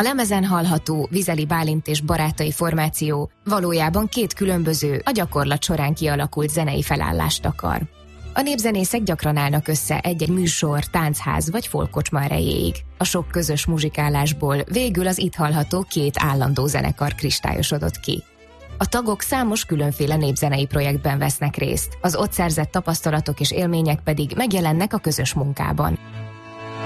A lemezen hallható Vizeli Bálint és barátai formáció valójában két különböző, a gyakorlat során kialakult zenei felállást akar. A népzenészek gyakran állnak össze egy-egy műsor, táncház vagy folkkocsma erejéig. A sok közös muzsikálásból végül az itt hallható két állandó zenekar kristályosodott ki. A tagok számos különféle népzenei projektben vesznek részt, az ott szerzett tapasztalatok és élmények pedig megjelennek a közös munkában.